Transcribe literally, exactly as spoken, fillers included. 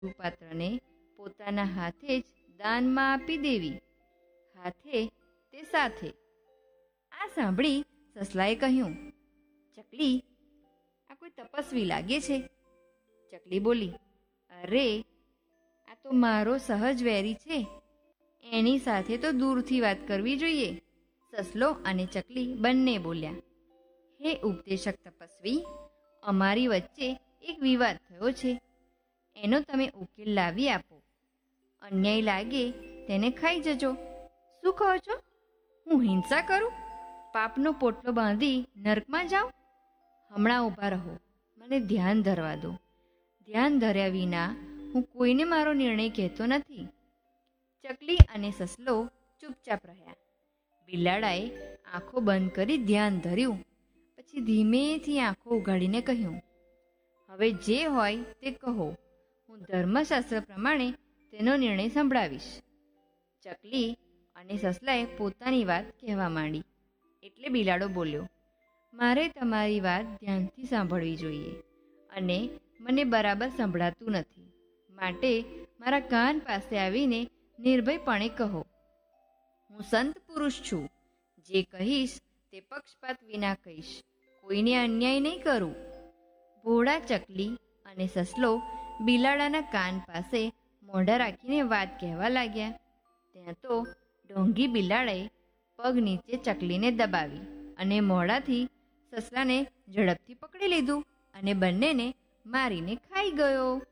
પાત્રને પોતાના હાથે જ દાનમાં આપી દેવી, હાથે તે સાથે. આ સાંભળી સસલાએ કહ્યું, ચકલી, આ કોઈ તપસ્વી લાગે છે. ચકલી બોલી, અરે, આ તો મારો સહજ વેરી છે, એની સાથે તો દૂરથી વાત કરવી જોઈએ. સસલો અને ચકલી બંને બોલ્યા, હે ઉપદેશક તપસ્વી, અમારી વચ્ચે એક વિવાદ થયો છે, એનો તમે ઉકેલ લાવી આપો. અન્યાય લાગે તેને ખાઈ જજો. શું કહો છો? હું હિંસા કરું? પાપનો પોટલો બાંધી નર્કમાં જાઉં? હમણાં ઊભા રહો, મને ધ્યાન ધરવા દો. ધ્યાન ધર્યા વિના હું કોઈને મારો નિર્ણય કહેતો નથી. ચકલી અને સસલો ચૂપચાપ રહ્યા. બિલાડાએ આંખો બંધ કરી ધ્યાન ધર્યું, પછી ધીમેથી આંખો ઉઘાડીને કહ્યું, હવે જે હોય તે કહો, હું ધર્મશાસ્ત્ર પ્રમાણે તેનો નિર્ણય સંભળાવીશ. ચકલી અને સસલાએ પોતાની વાત કહેવા માંડી. એટલે બિલાડો બોલ્યો, મારે તમારી વાત ધ્યાનથી સાંભળવી જોઈએ અને મને બરાબર સંભળાતું નથી, માટે મારા કાન પાસે આવીને નિર્ભયપણે કહો. હું સંત પુરુષ છું, જે કહીશ તે પક્ષપાત વિના કહીશ, કોઈને અન્યાય નહીં કરું. ભોળા ચકલી અને સસલો બિલાડાના કાન પાસે મોઢા રાખીને વાત કહેવા લાગ્યા. ત્યાં તો ઢોંગી બિલાડાએ પગ નીચે ચકલીને દબાવી અને મોઢાથી સસલાને ઝડપથી પકડી લીધું અને બંનેને મારીને ખાઈ ગયો.